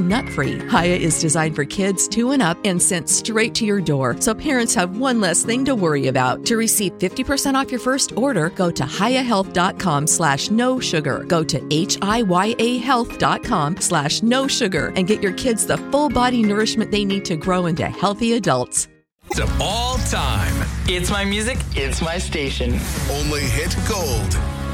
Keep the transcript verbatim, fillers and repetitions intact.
and nut-free. Hiya is designed for kids two and up and sent straight to your door, so parents have one less thing to worry about. To receive fifty percent off your first order, go to hiyahealth.com slash no sugar. Go to H-I-Y-A health.com slash no sugar and get your kids the full body nourishment they need to grow into healthy adults. Of all time. It's my music. It's my station. Only hit gold.